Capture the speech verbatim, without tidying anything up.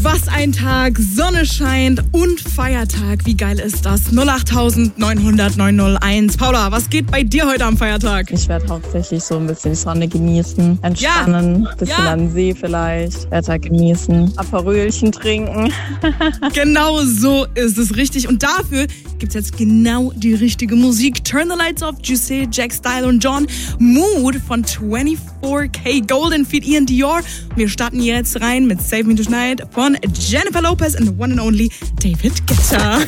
Was ein Tag, Sonne scheint und Feiertag. Wie geil ist das? null acht neun null null neun null eins. Paula, was geht bei dir heute am Feiertag? Ich werde hauptsächlich so ein bisschen die Sonne genießen, entspannen, ja. bisschen ja. an den See vielleicht, Wetter genießen, Aperölchen trinken. Genau so ist es richtig. Und dafür gibt's jetzt genau die richtige Musik. Turn the Lights Off, Juicy, Jack Style und John. Mood von vierundzwanzig K Golden feat. Ian Dior. Wir starten jetzt rein mit Save Me Tonight von Jennifer Lopez and the one and only David Guetta.